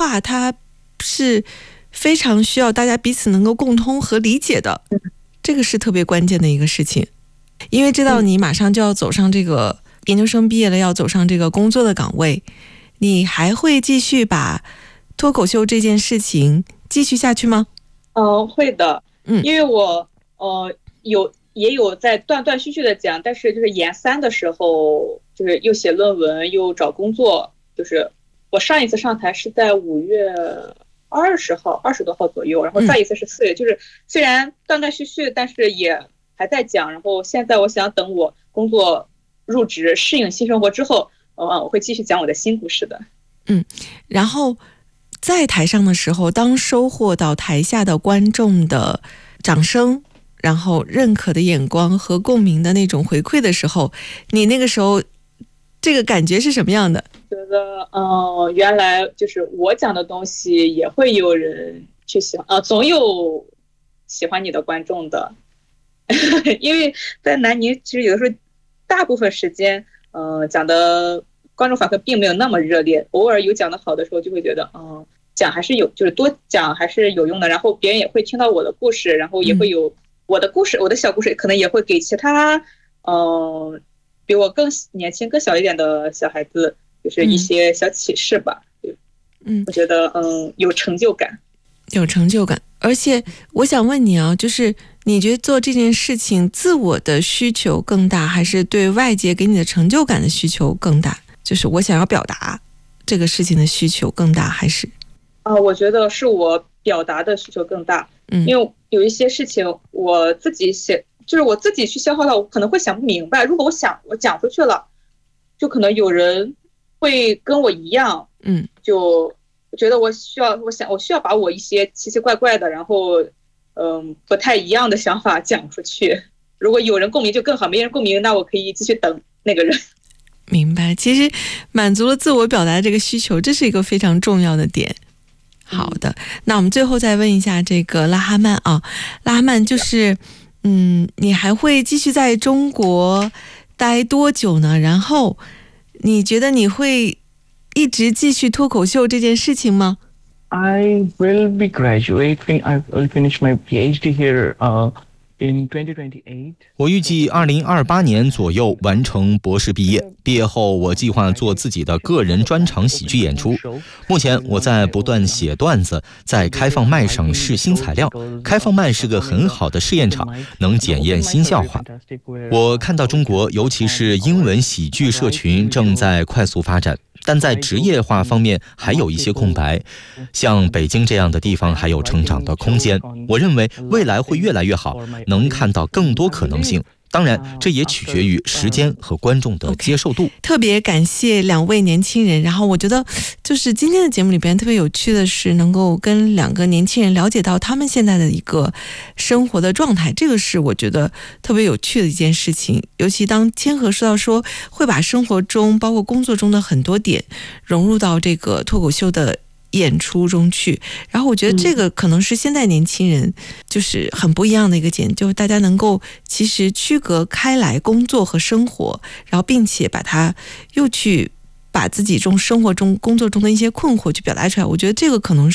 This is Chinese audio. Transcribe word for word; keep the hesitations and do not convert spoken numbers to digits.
话它是非常需要大家彼此能够共通和理解的，这个是特别关键的一个事情。因为知道你马上就要走上这个研究生毕业了，要走上这个工作的岗位，你还会继续把脱口秀这件事情继续下去吗？ 嗯，会的。嗯，因为我呃有也有在断断续续的讲，但是就是研三的时候，就是又写论文又找工作，就是我上一次上台是在五月二十号二十多号左右，然后再一次是四月、嗯、就是虽然断断续续，但是也还在讲。然后现在我想等我工作入职适应新生活之后，嗯，我会继续讲我的新故事的。 嗯，然后在台上的时候，当收获到台下的观众的掌声，然后认可的眼光和共鸣的那种回馈的时候，你那个时候这个感觉是什么样的？ 觉得嗯，原来就是我讲的东西也会有人去喜欢啊，总有喜欢你的观众的。因为在南宁其实有的时候大部分时间嗯、呃，讲的观众反馈并没有那么热烈，偶尔有讲的好的时候就会觉得嗯，讲还是有，就是多讲还是有用的。然后别人也会听到我的故事，然后也会有我的故事、嗯、我的小故事可能也会给其他嗯、呃，比我更年轻更小一点的小孩子就是一些小启示吧。嗯，我觉得嗯有成就感， 有成就感。而且我想问你啊，就是你觉得做这件事情自我的需求更大，还是对外界给你的成就感的需求更大？就是我想要表达这个事情的需求更大，还是啊、呃，我觉得是我表达的需求更大。嗯，因为有一些事情我自己写，就是我自己去消化到，我可能会想不明白。如果我想我讲出去了，就可能有人会跟我一样，嗯，就觉得我需要，我想我需要把我一些奇奇怪怪的，然后嗯、呃、不太一样的想法讲出去。如果有人共鸣就更好，没人共鸣，那我可以继续等那个人。 明白，其实满足了自我表达的这个需求，这是一个非常重要的点。好的，那我们最后再问一下这个拉哈曼啊，拉哈曼就是嗯，你还会继续在中国待多久呢？然后你觉得你会一直继续脱口秀这件事情吗？ I will be graduating. I will finish my PhD here uh, in twenty twenty-eight. 我预计二零二八年左右完成博士毕业。毕业后，我计划做自己的个人专场喜剧演出。目前我在不断写段子，在开放麦上试新材料。开放麦是个很好的试验场，能检验新笑话。我看到中国，尤其是英文喜剧社群正在快速发展，但在职业化方面还有一些空白，像北京这样的地方还有成长的空间。我认为未来会越来越好，能看到更多可能性。当然这也取决于时间和观众的接受度。 Okay, 特别感谢两位年轻人，然后我觉得就是今天的节目里边特别有趣的是能够跟两个年轻人了解到他们现在的一个生活的状态，这个是我觉得特别有趣的一件事情。尤其当千和说到说会把生活中包括工作中的很多点融入到这个脱口秀的演出中去，然后我觉得这个可能是现代年轻人就是很不一样的一个点，就是大家能够其实区隔开来工作和生活，然后并且把它又去把自己中生活中工作中的一些困惑去表达出来。我觉得这个可能是